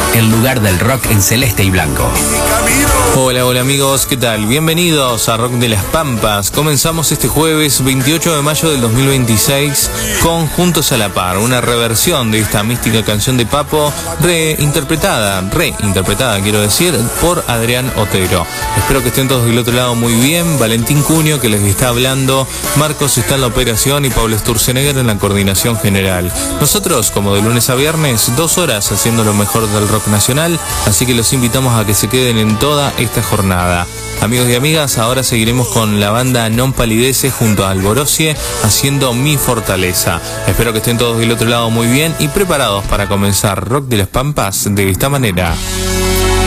el lugar del rock en celeste y blanco. Hola amigos, ¿qué tal? Bienvenidos a Rock de las Pampas. Comenzamos este jueves 28 de mayo del 2026 con Juntos a la Par, una reversión de esta mística canción de Papo, reinterpretada quiero decir, por Adrián Otero. Espero que estén todos del otro lado muy bien. Valentín Cunio, que les está hablando, Marcos está en la operación y Pablo Sturzenegger en la coordinación general. Nosotros, como de lunes a viernes, 2 horas haciendo lo mejor del rock nacional, así que los invitamos a que se queden en toda esta jornada. Amigos y amigas, ahora seguiremos con la banda Non Palidece junto a Alborosie haciendo Mi Fortaleza. Espero que estén todos del otro lado muy bien y preparados para comenzar Rock de las Pampas de esta manera.